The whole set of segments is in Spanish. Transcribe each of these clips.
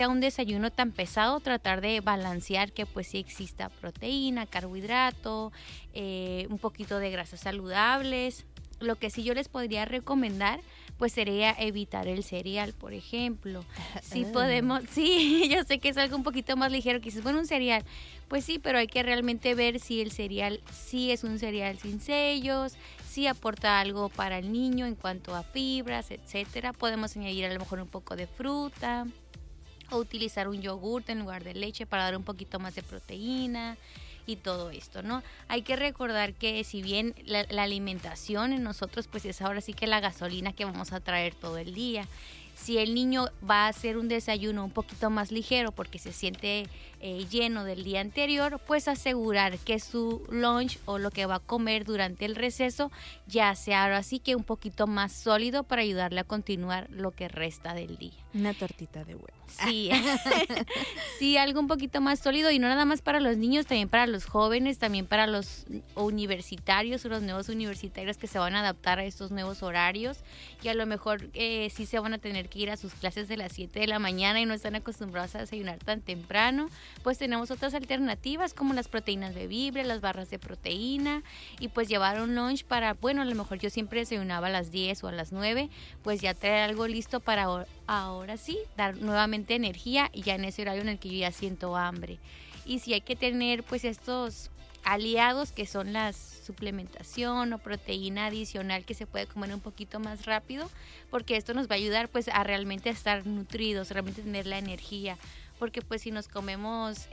sea un desayuno tan pesado, tratar de balancear que pues sí exista proteína, carbohidrato, un poquito de grasas saludables. Lo que sí yo les podría recomendar, pues sería evitar el cereal, por ejemplo. Sí podemos, sí, yo sé que es algo un poquito más ligero, quizás, bueno, un cereal, pues sí, pero hay que realmente ver si el cereal sí es un cereal sin sellos, si aporta algo para el niño en cuanto a fibras, etcétera. Podemos añadir a lo mejor un poco de fruta o utilizar un yogurt en lugar de leche para dar un poquito más de proteína y todo esto, ¿no? Hay que recordar que si bien la alimentación en nosotros pues es ahora sí que la gasolina que vamos a traer todo el día. Si el niño va a hacer un desayuno un poquito más ligero porque se siente lleno del día anterior, pues asegurar que su lunch o lo que va a comer durante el receso ya sea ahora sí que un poquito más sólido para ayudarle a continuar lo que resta del día. Una tortita de huevo. Sí, sí, algo un poquito más sólido y no nada más para los niños, también para los jóvenes, también para los universitarios o los nuevos universitarios que se van a adaptar a estos nuevos horarios y a lo mejor sí se van a tener que ir a sus clases de las 7 de la mañana y no están acostumbrados a desayunar tan temprano, pues tenemos otras alternativas como las proteínas bebibles, las barras de proteína y pues llevar un lunch para, bueno, a lo mejor yo siempre desayunaba a las 10 o a las 9, pues ya traer algo listo para ahora sí, dar nuevamente energía y ya en ese horario en el que yo ya siento hambre. Y si hay que tener pues estos aliados que son las suplementación o proteína adicional que se puede comer un poquito más rápido, porque esto nos va a ayudar pues a realmente estar nutridos, realmente tener la energía, porque pues si nos comemos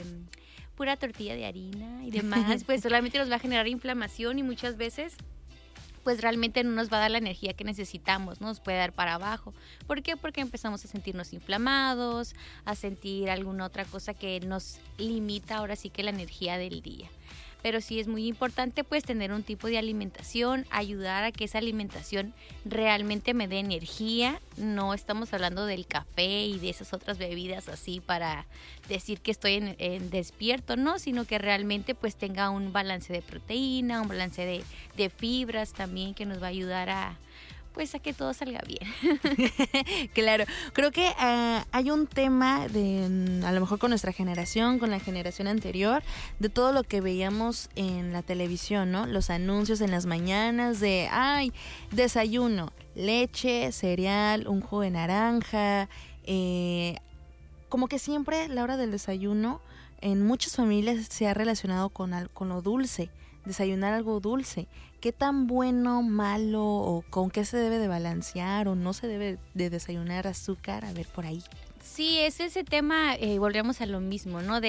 pura tortilla de harina y demás, pues solamente nos va a generar inflamación y muchas veces pues realmente no nos va a dar la energía que necesitamos, ¿no? Nos puede dar para abajo. ¿Por qué? Porque empezamos a sentirnos inflamados, a sentir alguna otra cosa que nos limita ahora sí que la energía del día. Pero sí es muy importante pues tener un tipo de alimentación, ayudar a que esa alimentación realmente me dé energía. No estamos hablando del café y de esas otras bebidas así para decir que estoy en despierto, no, sino que realmente pues tenga un balance de proteína, un balance de fibras también que nos va a ayudar a que todo salga bien. Claro, creo que hay un tema de, a lo mejor con nuestra generación, con la generación anterior, de todo lo que veíamos en la televisión, ¿no? Los anuncios en las mañanas de, desayuno, leche, cereal, un jugo de naranja, como que siempre la hora del desayuno en muchas familias se ha relacionado con lo dulce, desayunar algo dulce. ¿Qué tan bueno, malo o con qué se debe de balancear o no se debe de desayunar azúcar? A ver, por ahí. Sí, es ese tema, volvemos a lo mismo, ¿no?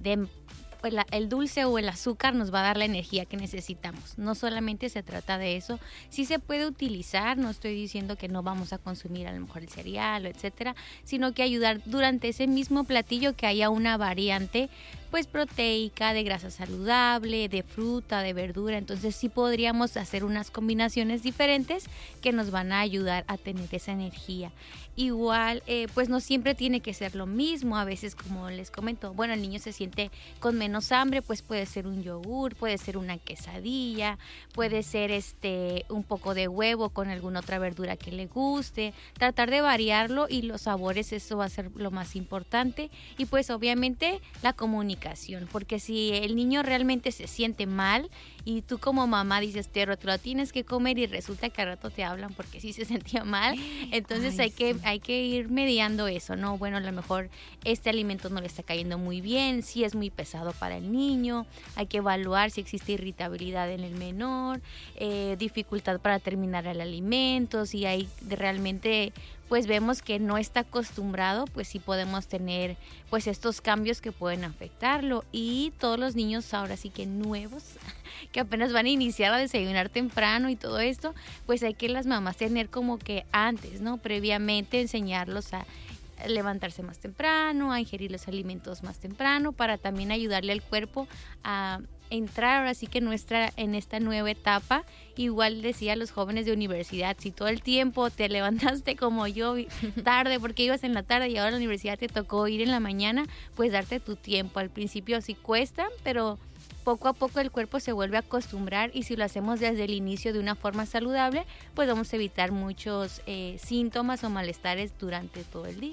Pues el dulce o el azúcar nos va a dar la energía que necesitamos. No solamente se trata de eso, sí se puede utilizar, no estoy diciendo que no vamos a consumir a lo mejor el cereal o etcétera, sino que ayudar durante ese mismo platillo que haya una variante pues proteica, de grasa saludable, de fruta, de verdura. Entonces sí podríamos hacer unas combinaciones diferentes que nos van a ayudar a tener esa energía. Igual, pues no siempre tiene que ser lo mismo. A veces, como les comento, bueno, el niño se siente con menos hambre, pues puede ser un yogur, puede ser una quesadilla, puede ser un poco de huevo con alguna otra verdura que le guste. Tratar de variarlo y los sabores, eso va a ser lo más importante. Y pues obviamente la comunicación, porque si el niño realmente se siente mal y tú como mamá dices, te lo tienes que comer y resulta que al rato te hablan porque sí se sentía mal, entonces hay que ir mediando eso, ¿no? Bueno, a lo mejor este alimento no le está cayendo muy bien, si es muy pesado para el niño, hay que evaluar si existe irritabilidad en el menor, dificultad para terminar el alimento, si hay realmente pues vemos que no está acostumbrado, pues sí podemos tener pues estos cambios que pueden afectarlo. Y todos los niños ahora sí que nuevos, que apenas van a iniciar a desayunar temprano y todo esto, pues hay que las mamás tener como que antes, ¿no? Previamente enseñarlos a levantarse más temprano, a ingerir los alimentos más temprano, para también ayudarle al cuerpo a entrar ahora sí que en esta nueva etapa. Igual decía a los jóvenes de universidad, si todo el tiempo te levantaste como yo tarde porque ibas en la tarde y ahora en la universidad te tocó ir en la mañana, pues darte tu tiempo. Al principio sí cuesta, pero poco a poco el cuerpo se vuelve a acostumbrar, y si lo hacemos desde el inicio de una forma saludable, pues vamos a evitar muchos síntomas o malestares durante todo el día.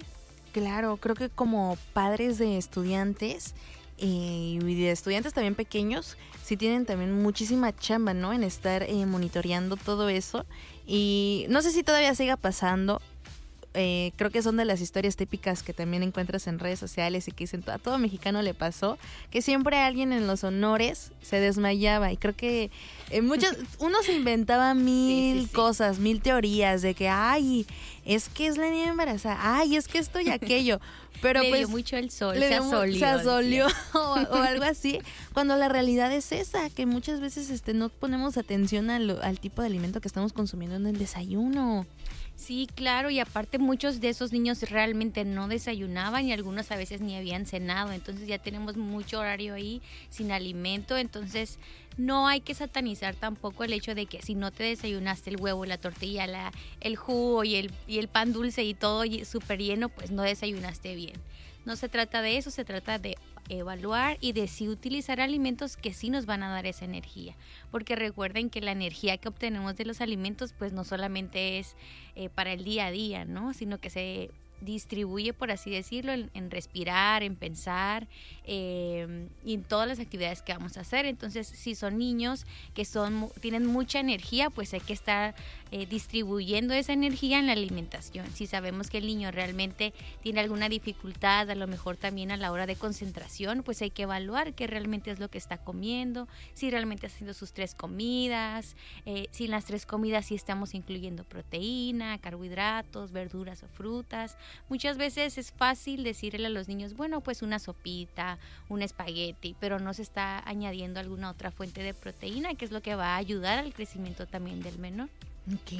Claro, creo que como padres de estudiantes y de estudiantes también pequeños, sí tienen también muchísima chamba, ¿no? En estar monitoreando todo eso. Y no sé si todavía siga pasando. Creo que son de las historias típicas que también encuentras en redes sociales y que dicen a todo mexicano le pasó, que siempre alguien en los honores se desmayaba y creo que uno se inventaba mil cosas, mil teorías de que ay, es que es la niña embarazada, ay, es que esto y aquello, pero le pues dio mucho el sol, se asolió o algo así, cuando la realidad es esa, que muchas veces no ponemos atención al tipo de alimento que estamos consumiendo en el desayuno. Sí, claro, y aparte muchos de esos niños realmente no desayunaban y algunos a veces ni habían cenado, entonces ya tenemos mucho horario ahí sin alimento, entonces no hay que satanizar tampoco el hecho de que si no te desayunaste el huevo, la tortilla, el jugo y el pan dulce y todo súper lleno, pues no desayunaste bien. No se trata de eso, se trata de evaluar y de sí utilizar alimentos que sí nos van a dar esa energía, porque recuerden que la energía que obtenemos de los alimentos pues no solamente es para el día a día, ¿no? Sino que se distribuye, por así decirlo, en respirar, en pensar y en todas las actividades que vamos a hacer. Entonces, si son niños que tienen mucha energía, pues hay que estar distribuyendo esa energía en la alimentación. Si sabemos que el niño realmente tiene alguna dificultad, a lo mejor también a la hora de concentración, pues hay que evaluar qué realmente es lo que está comiendo, si realmente está haciendo sus 3 comidas, si en las 3 comidas sí estamos incluyendo proteína, carbohidratos, verduras o frutas. Muchas veces es fácil decirle a los niños, bueno, pues una sopita, un espagueti, pero no se está añadiendo alguna otra fuente de proteína, que es lo que va a ayudar al crecimiento también del menor. Ok,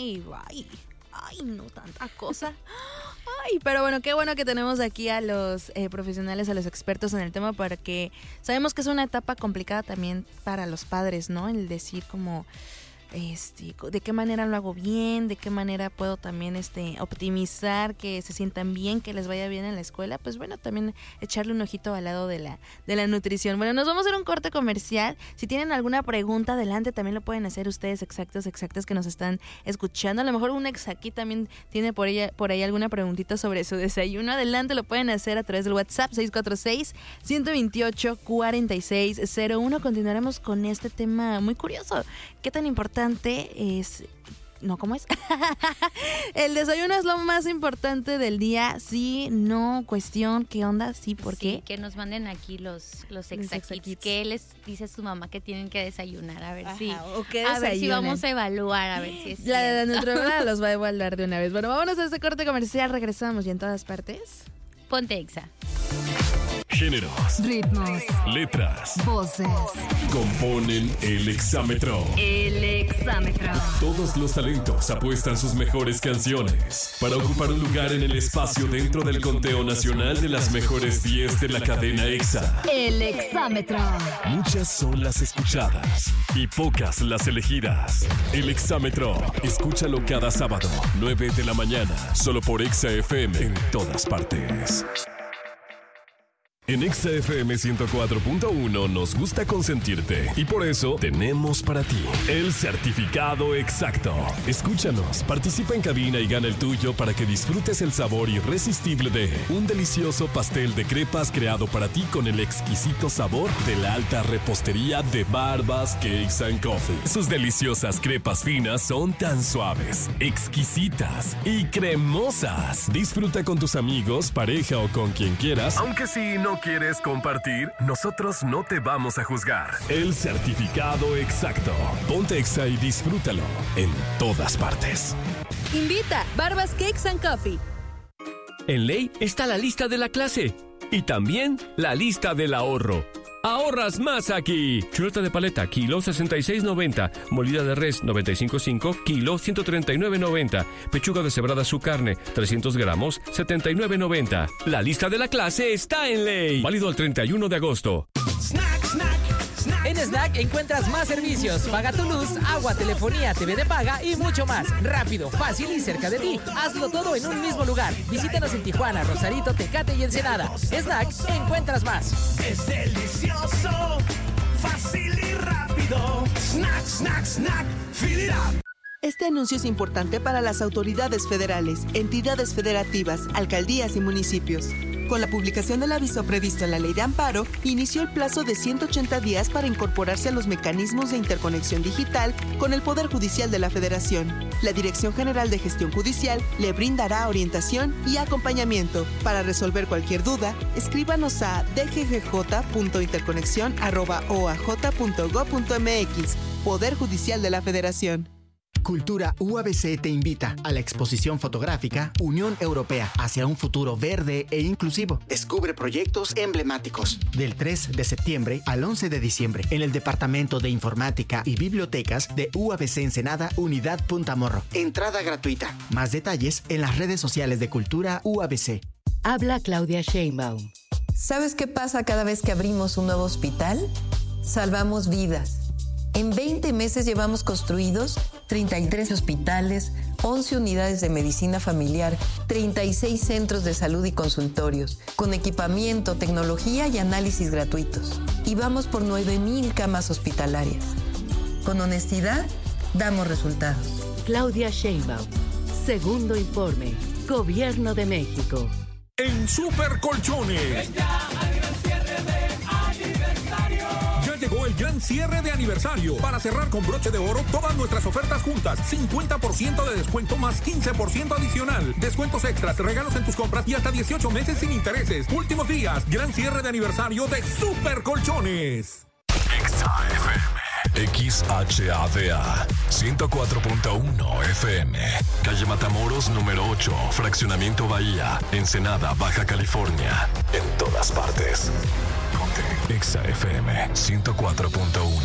ay, no tanta cosa. Ay, pero bueno, qué bueno que tenemos aquí a los profesionales, a los expertos en el tema, porque sabemos que es una etapa complicada también para los padres, ¿no? El decir como de qué manera lo hago bien, de qué manera puedo también optimizar que se sientan bien, que les vaya bien en la escuela, pues bueno, también echarle un ojito al lado de la nutrición. Bueno, nos vamos a hacer un corte comercial. Si tienen alguna pregunta, adelante, también lo pueden hacer ustedes exactas que nos están escuchando. A lo mejor un ex aquí también tiene por ahí alguna preguntita sobre su desayuno. Adelante, lo pueden hacer a través del WhatsApp 646-128-4601. Continuaremos con este tema muy curioso. ¿Qué tan importante es? No, ¿cómo es? El desayuno es lo más importante del día. Sí, no, cuestión, ¿qué onda? Sí, ¿por qué? Que nos manden aquí los Exa-Kits. ¿Qué les dice a su mamá que tienen que desayunar? A ver si vamos a evaluar, a ver si es la nutrióloga los va a evaluar de una vez. Bueno, vámonos a este corte comercial. Regresamos y en todas partes. Ponte Exa. Géneros, ritmos, letras, voces componen el Exámetro. El Exámetro. Todos los talentos apuestan sus mejores canciones para ocupar un lugar en el espacio dentro del conteo nacional de las mejores 10 de la cadena Exa. El Exámetro. Muchas son las escuchadas y pocas las elegidas. El Exámetro, escúchalo cada sábado, 9 de la mañana, solo por Exa FM en todas partes. En Exa FM 104.1 nos gusta consentirte y por eso tenemos para ti el certificado exacto. Escúchanos, participa en cabina y gana el tuyo para que disfrutes el sabor irresistible de un delicioso pastel de crepas creado para ti con el exquisito sabor de la alta repostería de Barbas Cakes and Coffee. Sus deliciosas crepas finas son tan suaves, exquisitas y cremosas. Disfruta con tus amigos, pareja o con quien quieras, aunque si no quieres compartir, nosotros no te vamos a juzgar. El certificado exacto. Ponte Exa y disfrútalo en todas partes. Invita Barbas Cakes and Coffee. En Ley está la lista de la clase y también la lista del ahorro. Ahorras más aquí. Chuleta de paleta, kilo 66.90. Molida de res, 95.5, kilo 139.90. Pechuga deshebrada su carne, 300 gramos, 79.90. La lista de la clase está en Ley. Válido el 31 de agosto. Snack, snack. En Snack encuentras más servicios. Paga tu luz, agua, telefonía, TV de paga y mucho más. Rápido, fácil y cerca de ti. Hazlo todo en un mismo lugar. Visítanos en Tijuana, Rosarito, Tecate y Ensenada. Snack, encuentras más. Es delicioso, fácil y rápido. Snack, snack, snack, fill it up. Este anuncio es importante para las autoridades federales, entidades federativas, alcaldías y municipios. Con la publicación del aviso previsto en la Ley de Amparo, inició el plazo de 180 días para incorporarse a los mecanismos de interconexión digital con el Poder Judicial de la Federación. La Dirección General de Gestión Judicial le brindará orientación y acompañamiento. Para resolver cualquier duda, escríbanos a dggj.interconexión@oaj.gov.mx. Poder Judicial de la Federación. Cultura UABC te invita a la exposición fotográfica Unión Europea hacia un futuro verde e inclusivo. Descubre proyectos emblemáticos del 3 de septiembre al 11 de diciembre en el Departamento de Informática y Bibliotecas de UABC Ensenada, Unidad Punta Morro. Entrada gratuita. Más detalles en las redes sociales de Cultura UABC. Habla Claudia Sheinbaum. ¿Sabes qué pasa cada vez que abrimos un nuevo hospital? Salvamos vidas. En 20 meses llevamos construidos 33 hospitales, 11 unidades de medicina familiar, 36 centros de salud y consultorios, con equipamiento, tecnología y análisis gratuitos. Y vamos por 9,000 camas hospitalarias. Con honestidad, damos resultados. Claudia Sheinbaum. Segundo informe. Gobierno de México. En Super Colchones. Llegó el gran cierre de aniversario. Para cerrar con broche de oro todas nuestras ofertas juntas. 50% de descuento más 15% adicional. Descuentos extras, regalos en tus compras y hasta 18 meses sin intereses. Últimos días. Gran cierre de aniversario de Super Colchones. XHADA 104.1 FM. Calle Matamoros, número 8, Fraccionamiento Bahía, Ensenada, Baja California. En todas partes. Ponte XFM 104.1.